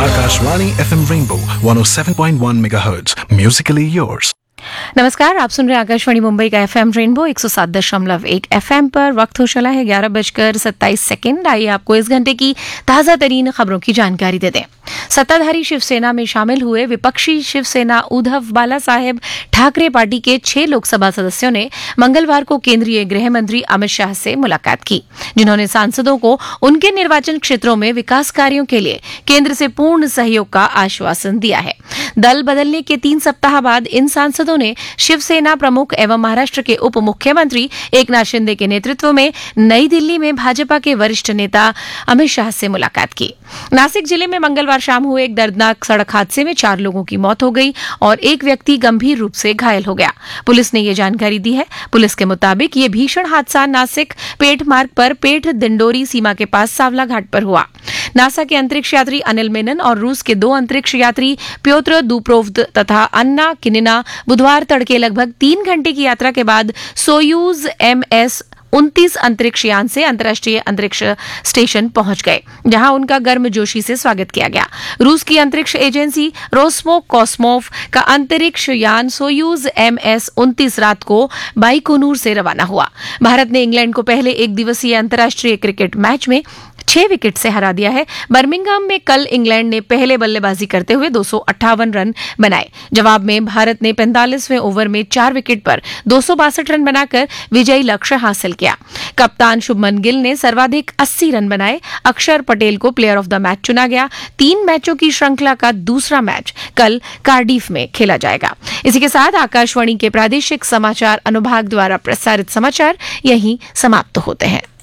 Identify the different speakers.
Speaker 1: Akashvani FM Rainbow 107.1 MHz. Musically yours.
Speaker 2: नमस्कार, आप सुन रहे हैं आकाशवाणी मुंबई का एफएम रेनबो 107.1 एफएम पर। वक्त हो चला है 11:27। आइए आपको इस घंटे की ताजा तरीन खबरों की जानकारी दे दें। सत्ताधारी शिवसेना में शामिल हुए विपक्षी शिवसेना उद्धव बाला साहेब ठाकरे पार्टी के 6 लोकसभा सदस्यों ने मंगलवार को केंद्रीय गृह मंत्री अमित शाह से मुलाकात की, जिन्होंने सांसदों को उनके निर्वाचन क्षेत्रों में विकास कार्यों के लिए केंद्र से पूर्ण सहयोग का आश्वासन दिया है। दल बदलने के 3 सप्ताह बाद इन सांसदों ने शिवसेना प्रमुख एवं महाराष्ट्र के उप मुख्यमंत्री एकनाथ शिंदे के नेतृत्व में नई दिल्ली में भाजपा के वरिष्ठ नेता अमित शाह से मुलाकात की। नासिक जिले में मंगलवार शाम हुए एक दर्दनाक सड़क हादसे में 4 लोगों की मौत हो गई और एक व्यक्ति गंभीर रूप से घायल हो गया। पुलिस ने ये जानकारी दी है। पुलिस के मुताबिक ये भीषण हादसा नासिक पेठ मार्ग पर पेठ दिंडोरी सीमा के पास सावला घाट पर हुआ। नासा के अंतरिक्ष यात्री अनिल मेनन और रूस के 2 अंतरिक्ष यात्री प्योत्र दुप्रोव्द तथा अन्ना किनिना बुधवार तड़के लगभग 3 घंटे की यात्रा के बाद सोयूज MS-29 अंतरिक्ष यान से अंतर्राष्ट्रीय अंतरिक्ष स्टेशन पहुंच गए, जहां उनका गर्मजोशी से स्वागत किया गया। रूस की अंतरिक्ष एजेंसी रोस्कोसमोस का अंतरिक्ष यान सोयूज MS-29 रात को बाइकोनूर से रवाना हुआ। भारत ने इंग्लैंड को पहले एक दिवसीय अंतर्राष्ट्रीय क्रिकेट मैच में 6 विकेट से हरा दिया है। बर्मिंघम में कल इंग्लैंड ने पहले बल्लेबाजी करते हुए 258 रन बनाए। जवाब में भारत ने 45वें ओवर में 4 विकेट पर 262 रन बनाकर विजयी लक्ष्य हासिल किया। कप्तान शुभमन गिल ने सर्वाधिक 80 रन बनाए। अक्षर पटेल को प्लेयर ऑफ द मैच चुना गया। 3 मैचों की श्रृंखला का दूसरा मैच कल कार्डिफ में खेला जाएगा। इसी के साथ आकाशवाणी के प्रादेशिक समाचार अनुभाग द्वारा प्रसारित समाचार यहीं समाप्त होते हैं।